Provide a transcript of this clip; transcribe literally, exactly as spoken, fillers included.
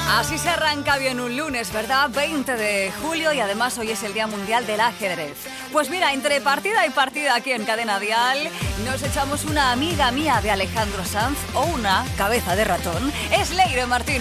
Así se arranca bien un lunes, ¿verdad? veinte de julio y además hoy es el Día Mundial del Ajedrez. Pues mira, entre partida y partida aquí en Cadena Dial nos echamos una amiga mía de Alejandro Sanz o una cabeza de ratón. Es Leire Martín.